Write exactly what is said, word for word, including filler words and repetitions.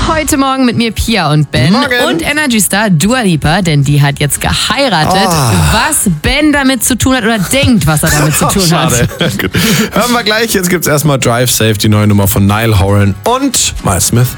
Heute Morgen mit mir Pia und Ben. Morgen. Und Energy Star Dua Lipa, denn die hat jetzt geheiratet. Oh. Was Ben damit zu tun hat oder denkt, was er damit zu tun Schade. hat. Gut. Hören wir gleich. Jetzt gibt's erstmal Drive Safe, die neue Nummer von Niall Horan und Miles Smith.